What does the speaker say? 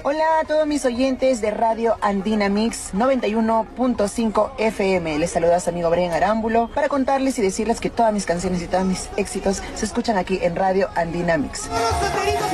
Hola a todos mis oyentes de Radio Andina Mix 91.5 FM. Les saluda a su amigo Brian Arámbulo para contarles y decirles que todas mis canciones y todos mis éxitos se escuchan aquí en Radio Andina Mix.